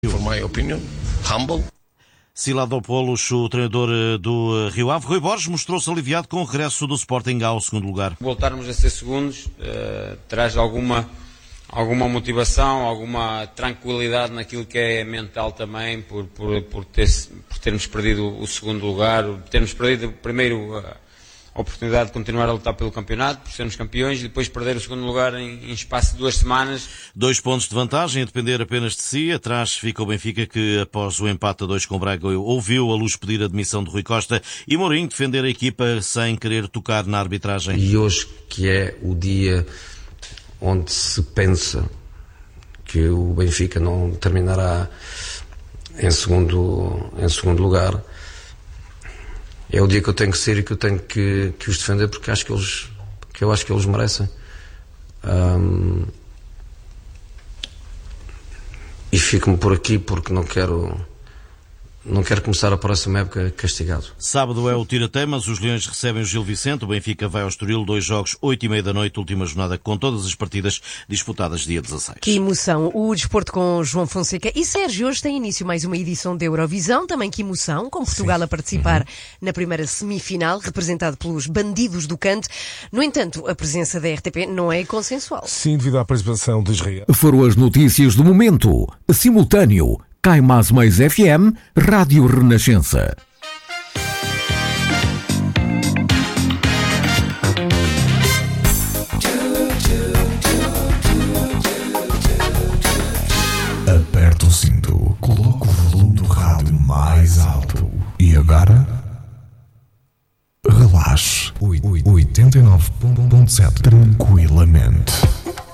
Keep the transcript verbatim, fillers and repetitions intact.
For my opinion, humble. Siladopoulos, o treinador do Rio Ave. Rui Borges mostrou-se aliviado com o regresso do Sporting ao segundo lugar. Voltarmos a ser segundos uh, traz alguma, alguma motivação, alguma tranquilidade naquilo que é mental também, por, por, por, ter, por termos perdido o segundo lugar, por termos perdido primeiro uh, a oportunidade de continuar a lutar pelo campeonato, por sermos campeões, e depois perder o segundo lugar em, em espaço de duas semanas. Dois pontos de vantagem a depender apenas de si. Atrás fica o Benfica, que após o empate a dois com o Braga ouviu a Luz pedir a demissão de Rui Costa e Mourinho defender a equipa sem querer tocar na arbitragem. E hoje, que é o dia onde se pensa que o Benfica não terminará em segundo, em segundo lugar, é o dia que eu tenho que ser e que eu tenho que, que os defender, porque acho que eles, que eu acho que eles merecem. Um, e fico-me por aqui porque não quero, não quero começar a próxima época castigado. Sábado é o tira-temas, os Leões recebem o Gil Vicente, o Benfica vai ao Estoril, dois jogos, oito e meia da noite, última jornada com todas as partidas disputadas dia dezasseis. Que emoção, o desporto com João Fonseca. E Sérgio, hoje tem início mais uma edição da Eurovisão, também que emoção, com Portugal Sim. a participar uhum. na primeira semifinal, representado pelos Bandidos do Cante. No entanto, a presença da R T P não é consensual. Sim, devido à participação de Israel. Foram as notícias do momento, simultâneo. Cai Mais Mais F M, Rádio Renascença. Aperta o cinto, coloca o volume do rádio mais alto. E agora? Relaxe. oitenta e nove ponto sete tranquilamente.